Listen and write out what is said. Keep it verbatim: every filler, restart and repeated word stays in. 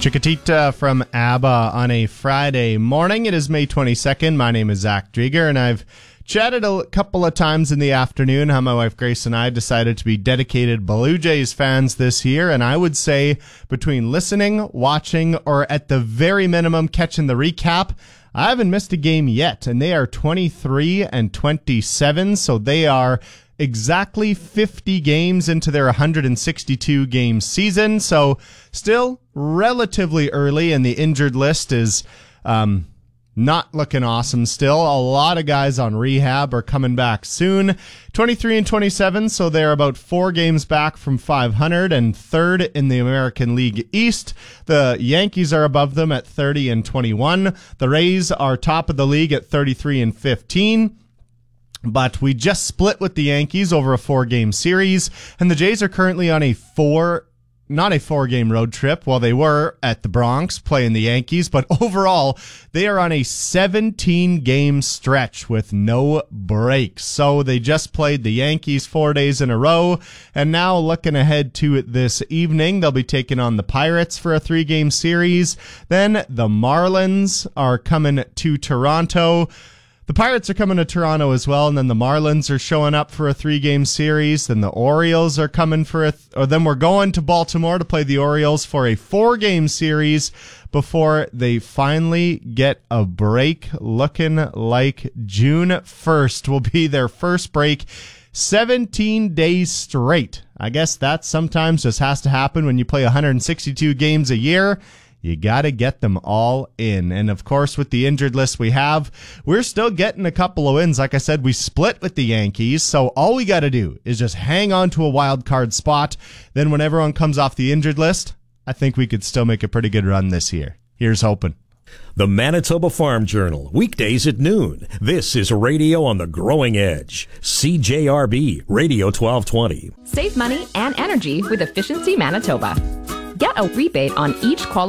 Chiquitita from ABBA on a Friday morning. It is May twenty-second. My name is Zach Drieger, and I've chatted a couple of times in the afternoon how my wife Grace and I decided to be dedicated Blue Jays fans this year, and I would say between listening, watching, or at the very minimum catching the recap, I haven't missed a game yet, and they are twenty-three and twenty-seven, so they are exactly fifty games into their one hundred sixty-two game season, so still relatively early, and the injured list is um, not looking awesome still. A lot of guys on rehab are coming back soon. twenty-three and twenty-seven, so they're about four games back from five hundred and third in the American League East. The Yankees are above them at thirty and twenty-one. The Rays are top of the league at thirty-three and fifteen. But we just split with the Yankees over a four-game series, and the Jays are currently on a four, not a four-game road trip. Well, they were at the Bronx playing the Yankees, but overall, they are on a seventeen-game stretch with no breaks. So they just played the Yankees four days in a row, and now looking ahead to it this evening, they'll be taking on the Pirates for a three-game series. Then the Marlins are coming to Toronto. The Pirates are coming to Toronto as well, and then the Marlins are showing up for a three-game series. Then the Orioles are coming for a, th- or then we're going to Baltimore to play the Orioles for a four-game series before they finally get a break. Looking like June first will be their first break. seventeen days straight. I guess that sometimes just has to happen when you play one hundred sixty-two games a year. You got to get them all in. And, of course, with the injured list we have, we're still getting a couple of wins. Like I said, we split with the Yankees, so all we got to do is just hang on to a wild card spot. Then when everyone comes off the injured list, I think we could still make a pretty good run this year. Here's hoping. The Manitoba Farm Journal, weekdays at noon. This is Radio on the Growing Edge. C J R B, Radio twelve twenty. Save money and energy with Efficiency Manitoba. Get a rebate on each qualified